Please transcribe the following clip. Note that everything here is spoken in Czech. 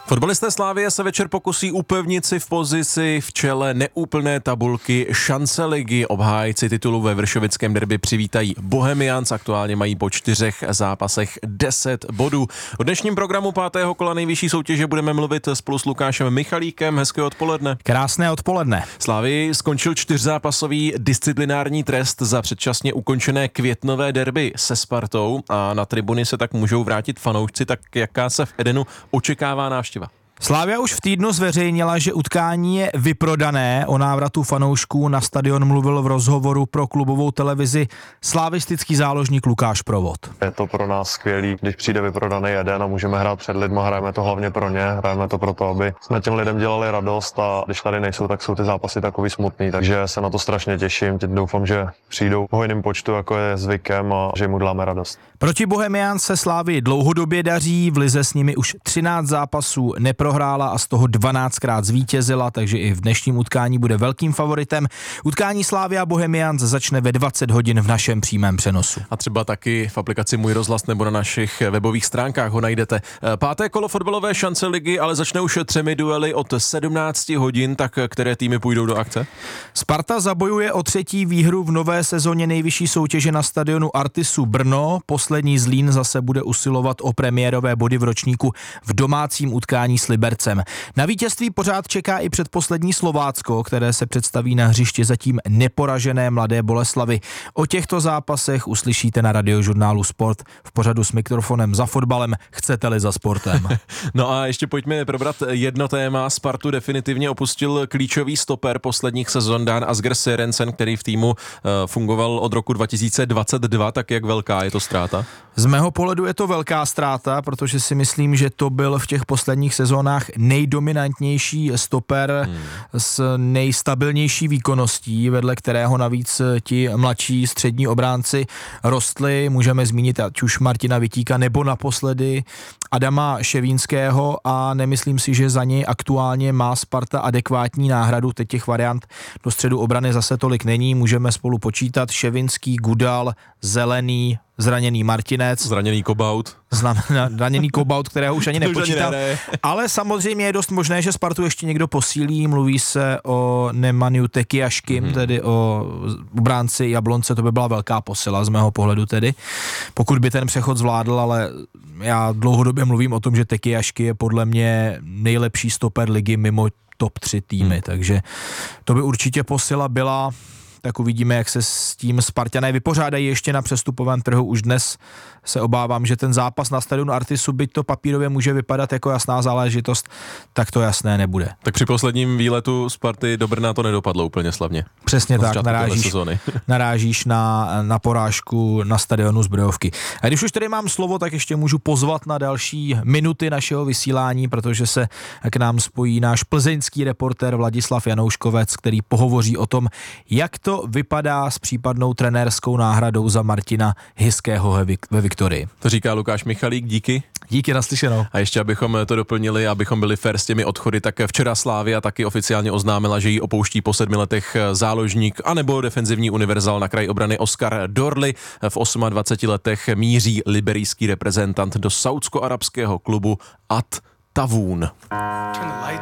Fotbalisté Slavie se večer pokusí upevnit si v pozici v čele neúplné tabulky šance ligy. Obhájci titulu ve vršovickém derby přivítají Bohemians, aktuálně mají po 4 zápasech 10 bodů. O dnešním programu 5. kola nejvyšší soutěže budeme mluvit spolu s Lukášem Michalíkem. Hezké odpoledne. Krásné odpoledne. Slavii skončil 4zápasový disciplinární trest za předčasně ukončené květnové derby se Spartou a na tribuny se tak můžou vrátit fanoušci. Tak jaká se v Edenu očekává návštěva? Slavia už v týdnu zveřejnila, že utkání je vyprodané. O návratu fanoušků na stadion mluvil v rozhovoru pro klubovou televizi slavistický záložník Lukáš Provod. Je to pro nás skvělý, když přijde vyprodaný jeden a můžeme hrát před lidma, hrajeme to hlavně pro ně, hrajeme to proto, aby jsme těm lidem dělali radost a když tady nejsou, tak jsou ty zápasy takový smutný, takže se na to strašně těším. Teď doufám, že přijdou v hojném počtu, jako je zvykem a že jim uděláme radost. Proti Bohemians se Slavii dlouhodobě daří, v lize s nimi už 13 zápasů neprohrála a z toho 12krát zvítězila, takže i v dnešním utkání bude velkým favoritem. Utkání Slavia Bohemians začne ve 20 hodin v našem přímém přenosu. A třeba taky v aplikaci Můj rozhlas nebo na našich webových stránkách ho najdete. 5. kolo fotbalové šance ligy, ale začne už 3 duely od 17 hodin, tak které týmy půjdou do akce? Sparta zabojuje o 3. výhru v nové sezóně nejvyšší soutěže na stadionu Artisu Brno. Poslední Zlín zase bude usilovat o premiérové body v ročníku v domácím utkání s Libercem. Na vítězství pořád čeká i předposlední Slovácko, které se představí na hřišti zatím neporažené Mladé Boleslavi. O těchto zápasech uslyšíte na Radiožurnálu Sport v pořadu s mikrofonem za fotbalem, chcete-li za sportem. No a ještě pojďme probrat jedno téma. Spartu definitivně opustil klíčový stoper posledních sezon Dan Asger Sørensen, který v týmu fungoval od roku 2022, tak jak velká je to ztráta? Z mého pohledu je to velká ztráta, protože si myslím, že to byl v těch posledních sezónách nejdominantnější stoper s nejstabilnější výkonností, vedle kterého navíc ti mladší střední obránci rostli. Můžeme zmínit ať už Martina Vitíka nebo naposledy Adama Ševínského a nemyslím si, že za něj aktuálně má Sparta adekvátní náhradu. Teď těch variant do středu obrany zase tolik není. Můžeme spolu počítat Ševinský, Gudal, Zelený, zraněný Martinec. Zraněný Kobaut. Zraněný Kobaut, kterého už ani nepočítám. Ale samozřejmě je dost možné, že Spartu ještě někdo posílí. Mluví se o Nemaniu Tekiaškim, tedy o obránci Jablonce. To by byla velká posila z mého pohledu tedy. Pokud by ten přechod zvládl, ale já dlouhodobě mluvím o tom, že Tekiašky je podle mě nejlepší stoper ligy mimo top 3 týmy. Takže to by určitě posila byla. Tak uvidíme, jak se s tím Spartané vypořádají ještě na přestupovém trhu. Už dnes se obávám, že ten zápas na stadionu Artisu, byť to papírově může vypadat jako jasná záležitost, tak to jasné nebude. Tak při posledním výletu Sparty do Brna to nedopadlo úplně slavně. Přesně tak, narážíš na porážku na stadionu Zbrojovky. A když už tady mám slovo, tak ještě můžu pozvat na další minuty našeho vysílání, protože se k nám spojí náš plzeňský reportér Vladislav Janouškovec, který pohovoří o tom, jak to vypadá s případnou trenérskou náhradou za Martina Hyského ve Viktorii. To říká Lukáš Michalík, díky. Díky, naslyšenou. A ještě abychom to doplnili, abychom byli fair s těmi odchody, tak včera Slavia taky oficiálně oznámila, že ji opouští po 7 letech záložník anebo defenzivní univerzál na kraji obrany Oscar Dorli. V 28 letech míří liberijský reprezentant do saúdsko-arabského klubu At Tawun.